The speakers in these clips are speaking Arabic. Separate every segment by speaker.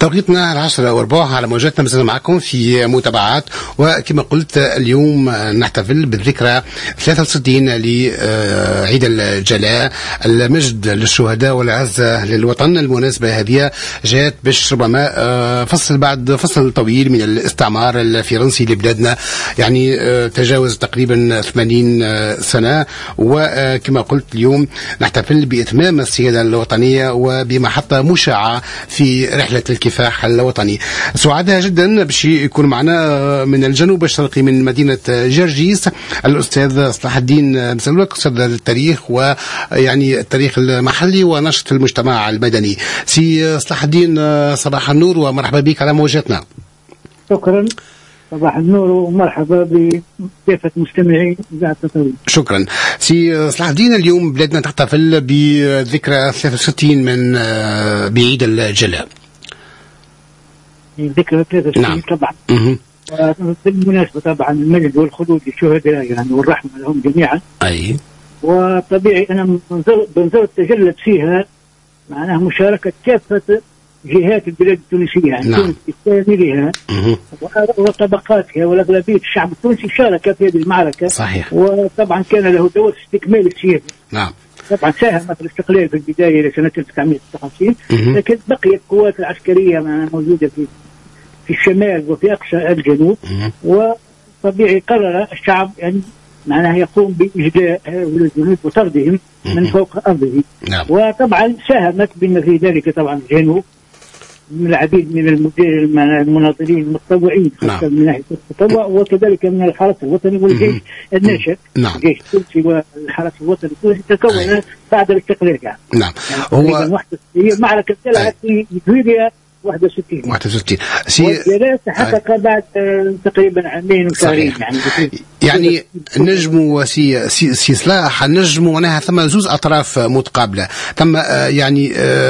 Speaker 1: توقيتنا 10:04 على موجاتنا. مازلنا معكم في متابعات، وكما قلت اليوم نحتفل بالذكرى 63 لعيد الجلاء، المجد للشهداء والعزة للوطن. المناسبة هذه جاءت باش ربما فصل بعد فصل طويل من الاستعمار الفرنسي لبلادنا، يعني تجاوز تقريبا 80 سنة. وكما قلت اليوم نحتفل بإتمام السيادة الوطنية وبمحطة مشعة في رحلة الكفاح الوطني. سعداء جدا باش يكون معنا من الجنوب الشرقي من مدينة جرجيس الأستاذ صلاح الدين مسلوك، أستاذ التاريخ ويعني التاريخ المحلي ونشط المجتمع المدني. سي صلاح الدين، صباح النور ومرحبا بك على موجاتنا.
Speaker 2: شكرا، صباح النور ومرحبا بكافة مستمعي إذاعة تطوير.
Speaker 1: شكرا. سي صلاح الدين، اليوم بلادنا تحتفل بذكرى 63 من بعيد الجلاء.
Speaker 2: ذكرى 63 نعم. طبعا بالمناسبة طبعا المجد والخلود للشهداء يعني والرحمة لهم جميعا.
Speaker 1: أي.
Speaker 2: وطبيعي أنا بنظرت تجلت فيها معناها مشاركة كافة جهات البلاد التونسية، يعني
Speaker 1: نعم.
Speaker 2: بكاملها وطبقاتها، والأغلبية الشعب التونسي شارك في هذه المعركة.
Speaker 1: صحيح.
Speaker 2: وطبعا كان له دور في استكمال السياسة.
Speaker 1: نعم.
Speaker 2: طبعا ساهمت الاستقلال في البداية إلى سنة 1956، لكن بقيت القوات العسكرية موجودة في الشمال وفي أقصى الجنوب. وطبيعي قرر الشعب يعني معناها يقوم بإجلاء هؤلاء الجنود وطردهم من فوق أرضه.
Speaker 1: نعم.
Speaker 2: وطبعا ساهمت بما في ذلك طبعا الجنوب من العديد من المناضلين المتطوعين، خاصة من ناحية التطوع، وكذلك من الحرس الوطني والجيش الناشئ.
Speaker 1: نعم.
Speaker 2: الجيش التونسي والحرس الوطني التونسي تكون بعد الاستقلال يعني.
Speaker 1: نعم.
Speaker 2: هي معركة طلعت في يوليو 61. والجلاء تحقق بعد تقريبا عامين وشهرين
Speaker 1: يعني نجموا سي صلاح نجموا معناها ثم زوز اطراف متقابله. ثم يعني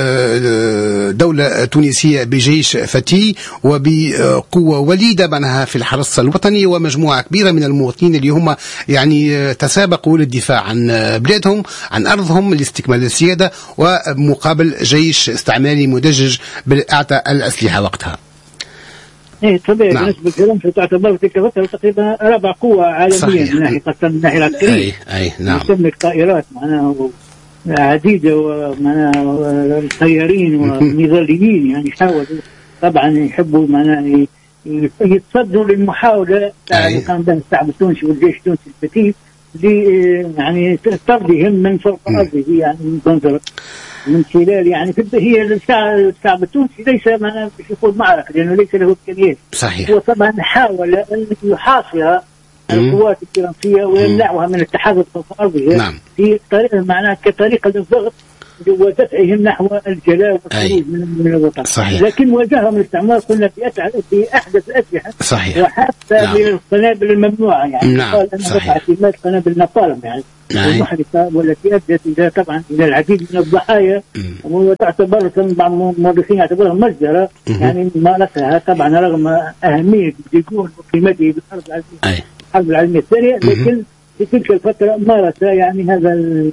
Speaker 1: دوله تونسيه بجيش فتي وبقوه وليده معناها في الحرس الوطني، ومجموعه كبيره من المواطنين اللي هم يعني تسابقوا للدفاع عن بلادهم، عن ارضهم، لاستكمال السياده، ومقابل جيش استعماري مدجج بالاعتى الأسلحة وقتها.
Speaker 2: ايه طبيعي. نعم. بالنسبة للفرنسا تعتبر تلك الفترة تقريبا رابع قوة عالمية من ناحية من الناحية العسكرية.
Speaker 1: أي نعم.
Speaker 2: يسمى الطائرات معناها عديدة، ومعناها الطيارين والنضاليين يعني حاولوا طبعا يحبوا معناها يتصدوا للمحاولة اللي قام بها الشعب التونسي والجيش التونسي الفتيل يعني طردهم من فوق أرضه، يعني من منظر من خلال يعني هي الشعب التونسي ليس معناه باش يخوض معركة لأنه ليس له إمكانيات.
Speaker 1: صحيح.
Speaker 2: وطبعا حاول أن يحاصر القوات الفرنسية ويمنعها من التحرك فوق أرضها. نعم. في طريقة معناه كطريقة للضغط ودفعهم نحو الجلاء والخروج من الوطن.
Speaker 1: صحيح.
Speaker 2: لكن واجههم الاستعمار قلنا بأحدث الأسلحة.
Speaker 1: صحيح.
Speaker 2: وحتى
Speaker 1: نعم.
Speaker 2: بالقنابل الممنوعة يعني.
Speaker 1: نعم.
Speaker 2: قال أن رفع اعتماد قنابل نابالم يعني.
Speaker 1: نعم.
Speaker 2: المحرقة والتي أدت إلى طبعا إلى العديد من الضحايا، وتعتبر بعض المؤرخين يعتبرها مجزرة يعني مارسها طبعا رغم أهمية الديكور وقيمته بالحرب العالمية الثانية، لكن في تلك الفترة مارس يعني هذا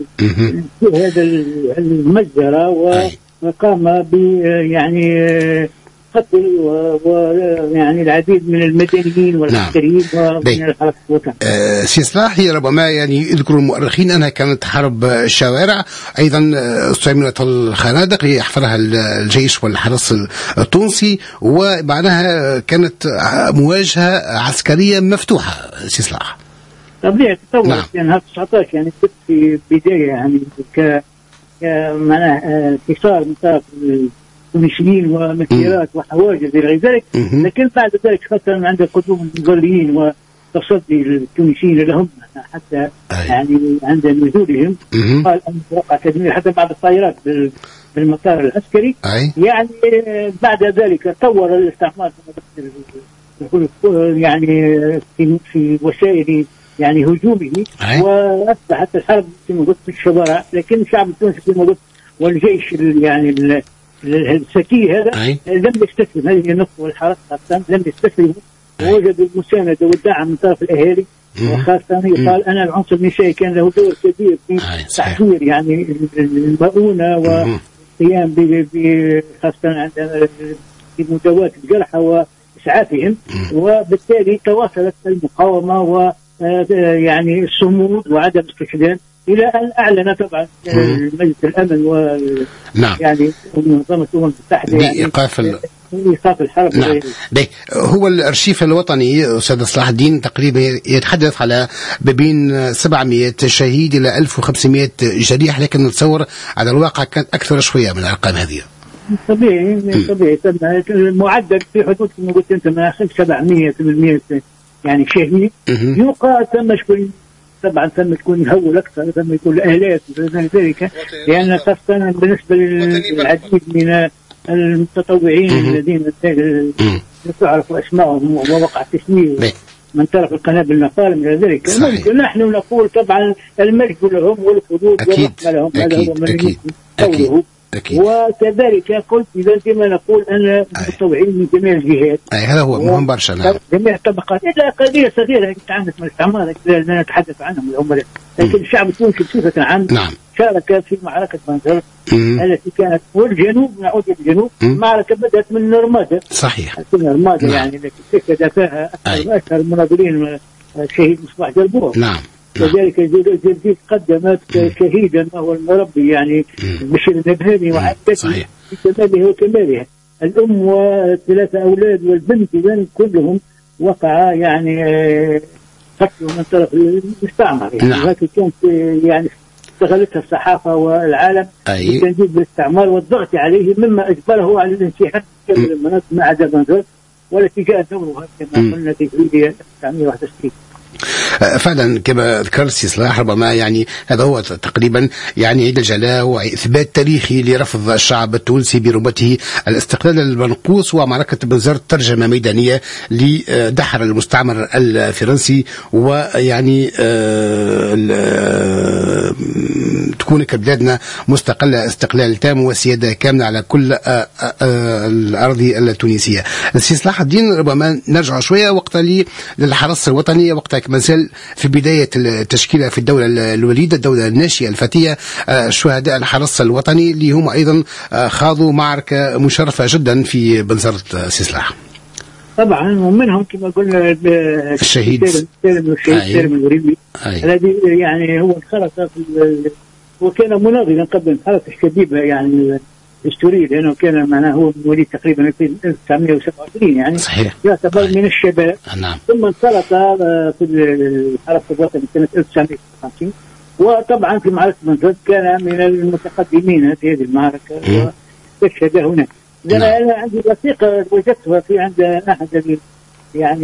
Speaker 2: المجزرة وقام ب يعني قتل ويعني العديد من المدنيين والعسكريين. نعم. ومن الحرس الوطني.
Speaker 1: سي صلاح، هي ربما يعني يذكر المؤرخين أنها كانت حرب الشوارع، أيضا استعملت الخنادق يحفرها الجيش والحرس التونسي، وبعدها كانت مواجهة عسكرية مفتوحة. سي صلاح
Speaker 2: طبيعي تطور. نعم. يعني هذا 19 يعني كنت في بداية يعني معناها انتصار من طرف التونسيين ومسيرات وحواجز إلى غير ذلك، لكن بعد ذلك خاصة عند قدوم المظليين وتصدي التونسيين لهم حتى يعني عند نزولهم قال أن وقع تدمير حتى بعض الطائرات بالمطار العسكري. يعني بعد ذلك طور الاستعمار يعني في وسائل يعني هجومه، وأصبحت الحرب كما قلت في الشوارع، لكن الشعب التونسي كما قلت والجيش يعني الذكي هذا لم يستسلم. هذه النقطة والحرس خاصة لم يستسلموا، ووجدوا المساندة والدعم من طرف الأهالي، وخاصة يقال أن العنصر النسائي كان له دور كبير في تحضير يعني المؤونة والقيام خاصة عند في مداواة الجرحى وإسعافهم، وبالتالي تواصلت المقاومة و يعني الصمود وعدم استسلام إلى أن أعلن طبعا مجلس الأمن و
Speaker 1: نعم
Speaker 2: يعني منظمة الأمم المتحدة إيقاف الحرب.
Speaker 1: نعم. هو الأرشيف الوطني أستاذ صلاح الدين تقريبا يتحدث على بين 700 شهيد إلى 1500 جريح، لكن نتصور على الواقع كانت أكثر شوية من الأرقام هذه.
Speaker 2: طبيعي المعدل في حدود كما قلت أنت من 700 800 يعني شهيد. يقال ثم شكون طبعا ثم تكون يهول أكثر، ثم يكون الآلاف ذلك، لأن خاصة بالنسبة للعديد من المتطوعين الذين تعرف أسمائهم ووقع تسميه من طرف القنابل النقال من ذلك. نحن نقول طبعا المجد لهم والخلود والرحمة لهم، هذا هو من قوله. وكذلك قلت إذا كما نقول أن المتطوعين من جميع الجهات،
Speaker 1: هذا هو مهم برشا. نعم.
Speaker 2: جميع الطبقات، إلا قضية صغيرة كانت من الاستعمار لا نتحدث عنهم اليوم، لكن الشعب التونسي بصفة عامة
Speaker 1: نعم.
Speaker 2: شارك في معركة بنزرت التي كانت، والجنوب نعود للجنوب، معركة بدأت من نورمادا.
Speaker 1: صحيح.
Speaker 2: نورمادا يعني التي شهد فيها أكثر المناضلين الشهيد مصباح جربوع.
Speaker 1: نعم.
Speaker 2: كذلك جديد قدمت شهيدا وهو المربي يعني بشير النبهاني وعدته بكماله وكمالها، الأم وثلاثة أولاد والبنت إذن كلهم وقع يعني قتلوا من طرف المستعمر. يعني هذه كانت يعني استغلتها الصحافة والعالم لتنجيب الاستعمار والضغط عليه، مما أجبره على الانسحاب من المناطق ما عدا بنزرت، والتي جاء دورها كما قلنا في جوليا 1961.
Speaker 1: فعلا كما ذكرت سي صلاح، ربما يعني هذا هو تقريبا يعني عيد الجلاء وإثبات تاريخي لرفض الشعب التونسي برمته الاستقلال المنقوص، ومعركة بنزرت ترجمة ميدانية لدحر المستعمر الفرنسي، ويعني تكون كبلادنا مستقلة استقلال تام وسيادة كاملة على كل الأراضي التونسية. سي صلاح الدين، ربما نرجع شوية وقت للحرس الوطني، وقتها مازال في بداية التشكيلة في الدولة الوليدة، الدولة الناشئة الفتية، شهداء الحرس الوطني اللي هم أيضا خاضوا معركة مشرفة جدا في بنزرت سي صلاح.
Speaker 2: طبعا ومنهم كما قلنا
Speaker 1: الشهيد
Speaker 2: سالم الوريبي الذي يعني هو انخرط في وكان مناضلا قبل الحركة الشبيبة يعني الدستورية، لأنه كان معناه هو مواليد تقريبا في 1927 يعني
Speaker 1: صحيح.
Speaker 2: يعتبر من الشباب.
Speaker 1: نعم.
Speaker 2: ثم انخرط في الحرس الوطني سنة 1955، وطبعا في معركة بنزرت كان من المتقدمين في هذه المعركة واستشهد هناك. أنا عندي وثيقة وجدتها في عند أحد يعني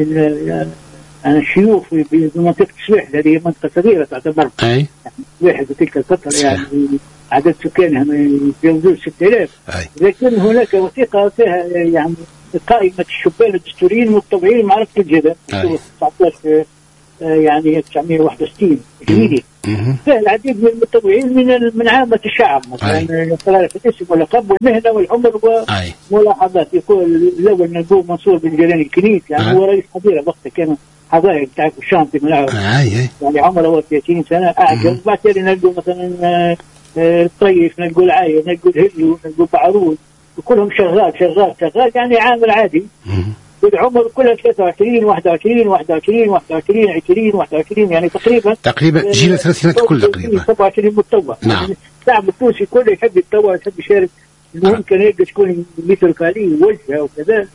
Speaker 2: الشيوخ في منطقة سويح، هذه منطقة صغيرة تعتبر سويح في تلك الفترة يعني عدد سكانها ما يتجاوزون 6000، لكن هناك وثيقة فيها يعني قائمة الشبان الدستوريين المتطوعين معركة الجبل 19 يعني 1961 جميلة. فيها العديد من المتطوعين من عامة الشعب، مثلا طلالة الاسم واللقب والمهنة والعمر وملاحظات. يقول الأول نقول منصور بن جلال الكنيس، يعني هو رئيس حضيرة وقتها، كان حضائر بتاعك الشانطي من العرب يعني عمره 30 سنة أعجز. بعد نقول مثلا الطيف، نقول عاية، نقول هلو، نقول بعرون، وكلهم شغال يعني عامل عادي. والعمر كلها 23 21 21 21 20 21 يعني تقريبا
Speaker 1: جيل الثلاثينات كله تقريبا
Speaker 2: 27 متطوع.
Speaker 1: نعم.
Speaker 2: الشعب التونسي كله يحب يتطوع، يحب يشارك. المهم كان هيك تكون مثل عليه وجهه وكذا.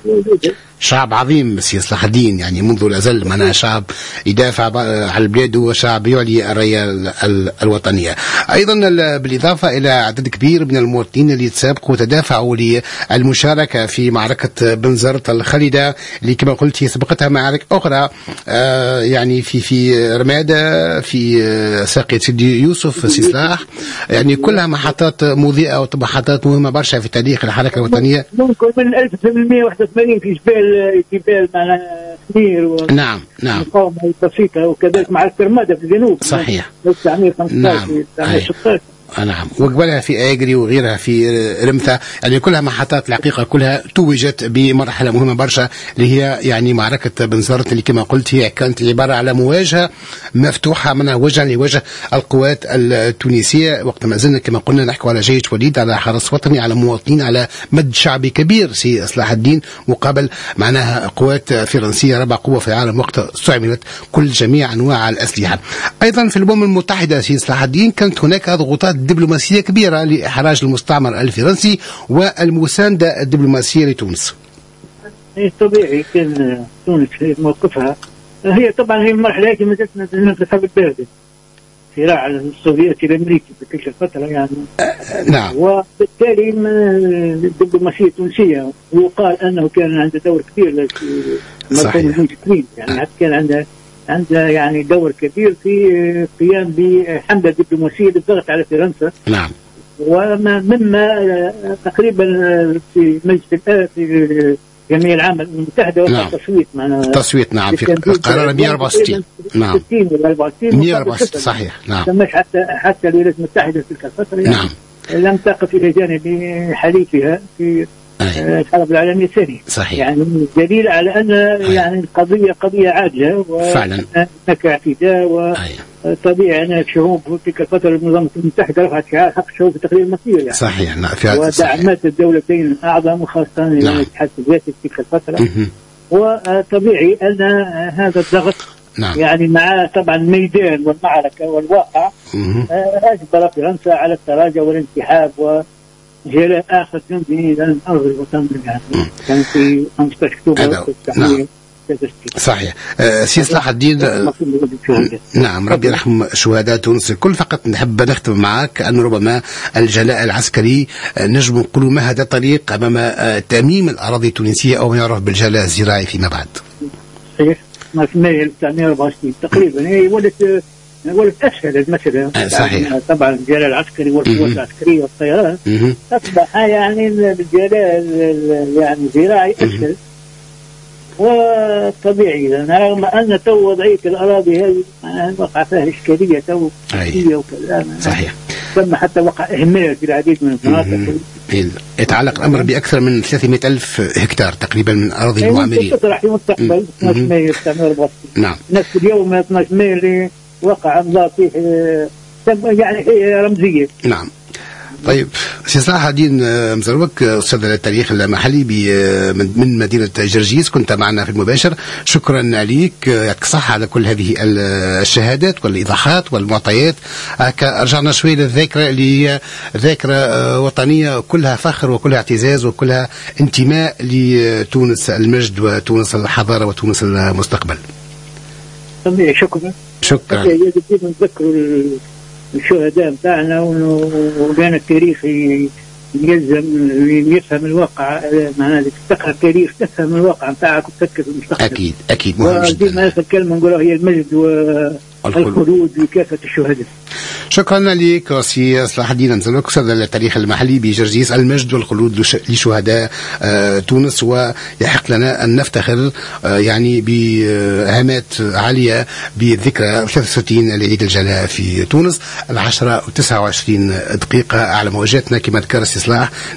Speaker 1: شعب عظيم سي صلاح الدين، يعني منذ الأزل معنا شعب يدافع على البلاد وشعب يعلي الراية الوطنية. أيضا بالإضافة إلى عدد كبير من المواطنين اللي تسابقوا وتدافعوا للمشاركة في معركة بنزرت الخالدة، اللي كما قلت هي سبقتها معارك أخرى يعني في رمادة، في ساقية سيدي يوسف سي صلاح، يعني كلها محطات مضيئة ومحطات مهمة برشا في تاريخ الحركة الوطنية.
Speaker 2: ممكن من 1881 في جبال معناها سمير
Speaker 1: نعم
Speaker 2: مقاومة بسيطة، وكذلك معركة رمادة في الجنوب
Speaker 1: صحيح
Speaker 2: 1915 1916
Speaker 1: نعم، وقبلها في اجري وغيرها في رمثة، يعني كلها محطات الحقيقه كلها توجت بمرحله مهمه برشا، اللي هي يعني معركه بنزرت اللي كما قلت هي كانت عباره على مواجهه مفتوحه منها وجها لوجه القوات التونسيه، وقت ما زلنا كما قلنا نحكوا على جيش وليد، على حرس وطني، على مواطنين، على مد شعبي كبير سي صلاح الدين، مقابل معناها قوات فرنسيه ربع قوه في العالم وقت استعملت كل جميع انواع الاسلحه. ايضا في الامم المتحده سي صلاح الدين كانت هناك ضغوطات دبلوماسيه كبيره لاحراج المستعمر الفرنسي والمسانده الدبلوماسيه لتونس.
Speaker 2: طبيعي كان تونس موقفها، هي طبعا هي المرحله كما قلنا الانتخاب البارده، صراع السوفيتي الامريكي في تلك الفتره يعني.
Speaker 1: نعم.
Speaker 2: وبالتالي الدبلوماسيه التونسيه ويقال انه كان عنده دور كبير في مرحله المنشطين، يعني كان عنده يعني دور كبير في قيام بحمله دبلوماسيه للضغط على فرنسا.
Speaker 1: نعم.
Speaker 2: مما تقريبا في مجلس في جمعية العامة المتحدة وقع تصويت معنا
Speaker 1: تصويت نعم في قرار 164 نعم 164 صحيح نعم.
Speaker 2: تمش حتى الولايات المتحدة في تلك الفترة يعني نعم. لم تقف إلى جانب حليفها في الحرب العالمية الثانية.
Speaker 1: صحيح.
Speaker 2: يعني دليل على أن يعني القضية قضية عاجلة
Speaker 1: فعلا
Speaker 2: هناك اعتداء وطبيعي أن الشعوب في تلك الفترة المنظمة المتحدة رفعت شعار حق الشعوب في تقرير المصير يعني.
Speaker 1: صحيح نعم.
Speaker 2: ودعمت الدولتين الأعظم وخاصة الاتحاد السوفيتي في تلك الفترة. وطبيعي أن هذا الضغط
Speaker 1: نعم.
Speaker 2: يعني مع طبعا الميدان والمعركة والواقع أجبر فرنسا على التراجع والانسحاب وجلاء آخر جندي إلى الأرض الوطن يعني. كان في 15 أكتوبر
Speaker 1: نعم. صحيح. سي صلاح الدين نعم ربي يرحم شهداء تونس الكل. فقط نحب نختم معك أن ربما الجلاء العسكري نجم نقولوا مهد طريق أمام تأميم الأراضي التونسية أو ما يعرف بالجلاء الزراعي فيما بعد.
Speaker 2: صحيح. ما في 1964 تقريبا هي ولت أسهل المسألة.
Speaker 1: صحيح.
Speaker 2: طبعا الجلاء العسكري والقوات العسكرية والطيران أصبح يعني الجلاء يعني الزراعي أسهل وطبيعي، رغم أن تو وضعية الأراضي هذه وقع فيها إشكالية تو وكذا.
Speaker 1: صحيح.
Speaker 2: ثم حتى وقع إهمال في العديد من المناطق.
Speaker 1: يتعلق الأمر بأكثر من 300,000 هكتار تقريبا من أراضي المعمرية.
Speaker 2: تطرح في المستقبل 12 مايو 1964.
Speaker 1: نعم.
Speaker 2: نفس اليوم 12 مايو اللي وقع أنظار فيه يعني رمزية.
Speaker 1: نعم. طيب سي صلاح الدين مزروك أستاذ التاريخ المحلي من مدينة جرجيس، كنت معنا في المباشر. شكرا لك، يعطيك الصحة على كل هذه الشهادات والإيضاحات والمعطيات. رجعنا شوي للذاكرة اللي هي ذاكرة وطنية كلها فخر وكلها اعتزاز وكلها انتماء لتونس المجد وتونس الحضارة وتونس المستقبل.
Speaker 2: شكرا. نتذكروا الشهداء بتاعنا وكان التاريخ يلزم يفهم الواقع، معناها تقرا التاريخ تفهم الواقع بتاعك وتفكر في المستقبل.
Speaker 1: اكيد مهم جدا.
Speaker 2: وديما هذه الكلمه نقولها هي المجد والخلود لكافه الشهداء.
Speaker 1: شكرا لك سي صلاح الدين مزروك أستاذ التاريخ المحلي بجرجيس. المجد والخلود لشهداء تونس، ويحق لنا أن نفتخر يعني بهامات عالية بذكرى 63 لعيد الجلاء في تونس. 10:29 على موجاتنا كما ذكر سي صلاح.